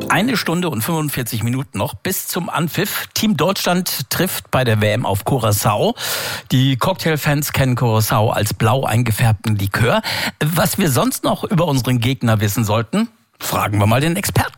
1 Stunde und 45 Minuten noch bis zum Anpfiff. Team Deutschland trifft bei der WM auf Curaçao. Die Cocktailfans kennen Curaçao als blau eingefärbten Likör. Was wir sonst noch über unseren Gegner wissen sollten, fragen wir mal den Experten.